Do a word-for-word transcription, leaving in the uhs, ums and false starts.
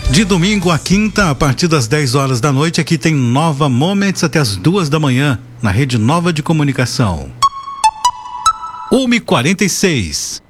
De domingo a quinta, a partir das dez horas da noite, aqui tem Nova Moments até as duas da manhã, na Rede Nova de Comunicação. uma e quarenta e seis.